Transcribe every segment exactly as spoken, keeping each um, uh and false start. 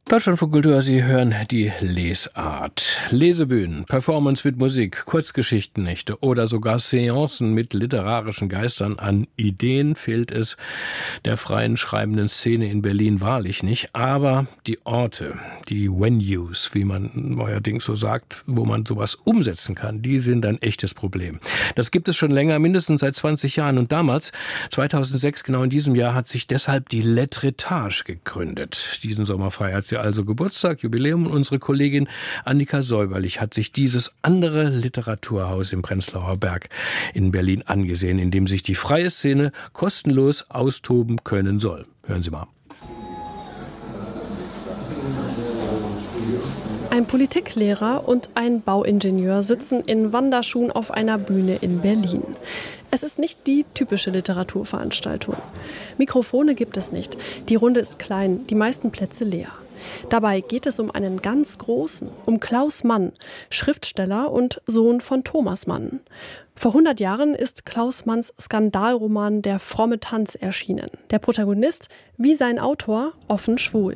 Deutschlandfunk Kultur, Sie hören die Lesart. Lesebühnen, Performance mit Musik, Kurzgeschichtennächte oder sogar Seancen mit literarischen Geistern. An Ideen fehlt es der freien schreibenden Szene in Berlin wahrlich nicht. Aber die Orte, die Venues, wie man neuerdings so sagt, wo man sowas umsetzen kann, die sind ein echtes Problem. Das gibt es schon länger, mindestens seit zwanzig Jahren. Und damals, zweitausendsechs, genau in diesem Jahr, hat sich deshalb die Letretage gegründet. Diesen Sommer feiert sie also Geburtstag, Jubiläum, und unsere Kollegin Annika Säuberlich hat sich dieses andere Literaturhaus im Prenzlauer Berg in Berlin angesehen, in dem sich die freie Szene kostenlos austoben können soll. Hören Sie mal. Ein Politiklehrer und ein Bauingenieur sitzen in Wanderschuhen auf einer Bühne in Berlin. Es ist nicht die typische Literaturveranstaltung. Mikrofone gibt es nicht. Die Runde ist klein, die meisten Plätze leer. Dabei geht es um einen ganz großen, um Klaus Mann, Schriftsteller und Sohn von Thomas Mann. Vor hundert Jahren ist Klaus Manns Skandalroman Der fromme Tanz erschienen. Der Protagonist, wie sein Autor, offen schwul.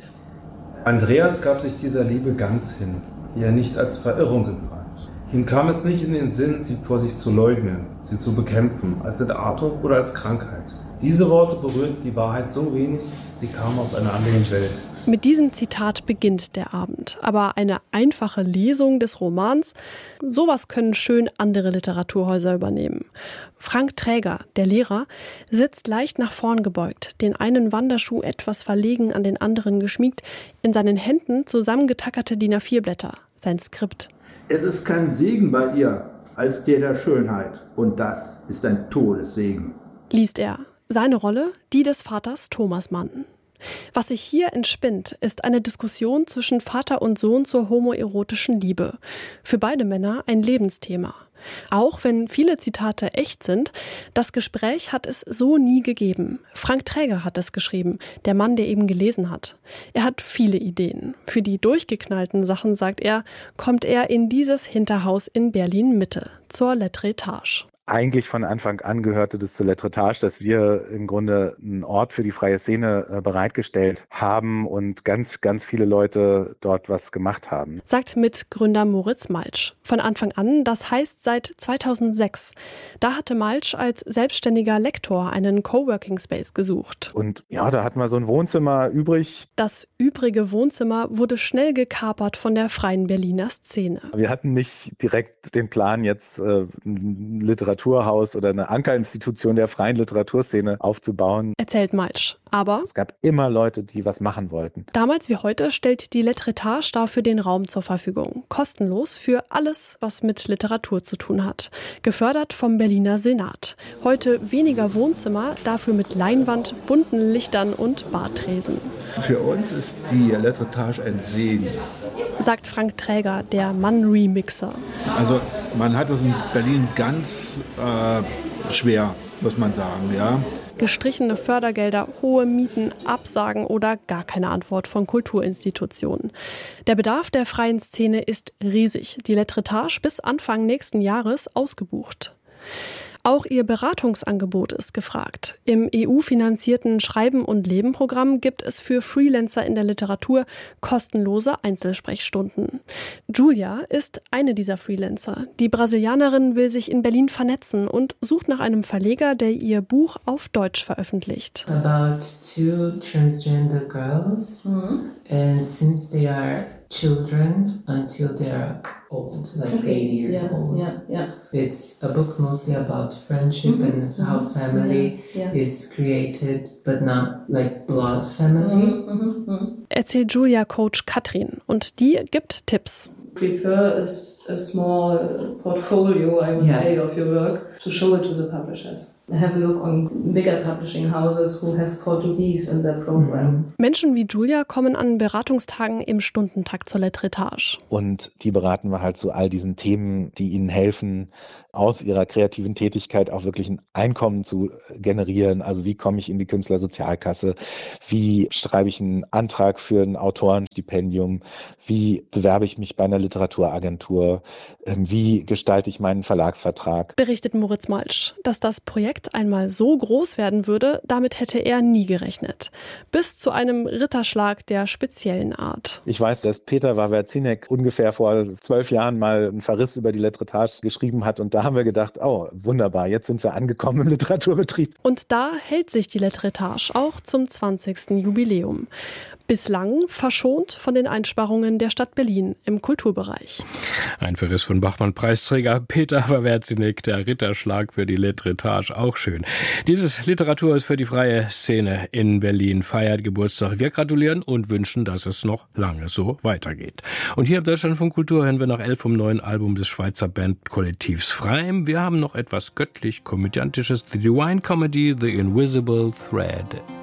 Andreas gab sich dieser Liebe ganz hin, die er nicht als Verirrung empfand. Ihm kam es nicht in den Sinn, sie vor sich zu leugnen, sie zu bekämpfen, als Entartung oder als Krankheit. Diese Worte berührten die Wahrheit so wenig, sie kam aus einer anderen Welt. Mit diesem Zitat beginnt der Abend. Aber eine einfache Lesung des Romans, sowas können schön andere Literaturhäuser übernehmen. Frank Träger, der Lehrer, sitzt leicht nach vorn gebeugt, den einen Wanderschuh etwas verlegen an den anderen geschmiegt, in seinen Händen zusammengetackerte D I N A vier Blätter, sein Skript. Es ist kein Segen bei ihr als der der Schönheit. Und das ist ein Todessegen. Liest er. Seine Rolle, die des Vaters Thomas Mann. Was sich hier entspinnt, ist eine Diskussion zwischen Vater und Sohn zur homoerotischen Liebe. Für beide Männer ein Lebensthema. Auch wenn viele Zitate echt sind, das Gespräch hat es so nie gegeben. Frank Träger hat es geschrieben, der Mann, der eben gelesen hat. Er hat viele Ideen. Für die durchgeknallten Sachen, sagt er, kommt er in dieses Hinterhaus in Berlin-Mitte, zur Letretage. Eigentlich von Anfang an gehörte das zur Letretage, dass wir im Grunde einen Ort für die freie Szene äh, bereitgestellt haben und ganz, ganz viele Leute dort was gemacht haben. Sagt Mitgründer Moritz Maltsch. Von Anfang an, das heißt seit zweitausendsechs. Da hatte Maltsch als selbstständiger Lektor einen Coworking Space gesucht. Und ja, da hatten wir so ein Wohnzimmer übrig. Das übrige Wohnzimmer wurde schnell gekapert von der freien Berliner Szene. Wir hatten nicht direkt den Plan, jetzt äh, Literatur Literaturhaus oder eine Ankerinstitution der freien Literaturszene aufzubauen. Erzählt Maltsch. Aber es gab immer Leute, die was machen wollten. Damals wie heute stellt die Letretage dafür den Raum zur Verfügung. Kostenlos für alles, was mit Literatur zu tun hat. Gefördert vom Berliner Senat. Heute weniger Wohnzimmer, dafür mit Leinwand, bunten Lichtern und Bartresen. Für uns ist die Letretage ein Segen. Sagt Frank Träger, der Mann-Remixer. Also man hat es in Berlin ganz äh, schwer, muss man sagen, ja. Gestrichene Fördergelder, hohe Mieten, Absagen oder gar keine Antwort von Kulturinstitutionen. Der Bedarf der freien Szene ist riesig. Die Letretage bis Anfang nächsten Jahres ausgebucht. Auch ihr Beratungsangebot ist gefragt. Im E U-finanzierten Schreiben- und Leben-Programm gibt es für Freelancer in der Literatur kostenlose Einzelsprechstunden. Julia ist eine dieser Freelancer. Die Brasilianerin will sich in Berlin vernetzen und sucht nach einem Verleger, der ihr Buch auf Deutsch veröffentlicht. About two transgender girls, mm-hmm. and since they are children until they are old, like okay. eight years yeah, old. Yeah, yeah. It's a book mostly about friendship mm-hmm. and how family yeah, yeah. is created, but not like blood family. Mm-hmm, mm-hmm. Erzählt Julia-Coach Katrin und die gibt Tipps. Prepare a, a small portfolio, I would yeah. say, of your work to show it to the publishers. Have a look on bigger publishing houses who have Portuguese in their program. Menschen wie Julia kommen an Beratungstagen im Stundentakt zur Letretage. Und die beraten wir halt zu all diesen Themen, die ihnen helfen, aus ihrer kreativen Tätigkeit auch wirklich ein Einkommen zu generieren. Also wie komme ich in die Künstlersozialkasse? Wie schreibe ich einen Antrag für ein Autorenstipendium? Wie bewerbe ich mich bei einer Literaturagentur? Wie gestalte ich meinen Verlagsvertrag? Berichtet Moritz Maltsch, dass das Projekt Projekt einmal so groß werden würde, damit hätte er nie gerechnet. Bis zu einem Ritterschlag der speziellen Art. Ich weiß, dass Peter Wawrzynek ungefähr vor zwölf Jahren mal einen Verriss über die Letretage geschrieben hat und da haben wir gedacht, oh, wunderbar, jetzt sind wir angekommen im Literaturbetrieb. Und da hält sich die Letretage auch zum zwanzigsten Jubiläum. Bislang verschont von den Einsparungen der Stadt Berlin im Kulturbereich. Ein Verriss von Bachmann-Preisträger Peter Wawrzynek, der Ritterschlag für die Letretage, auch schön. Dieses Literatur ist für die freie Szene in Berlin feiert Geburtstag. Wir gratulieren und wünschen, dass es noch lange so weitergeht. Und hier im Deutschlandfunk Kultur hören wir noch elf vom neuen Album des Schweizer Bandkollektivs Freim. Wir haben noch etwas göttlich-komödiantisches, The Divine Comedy, The Invisible Thread.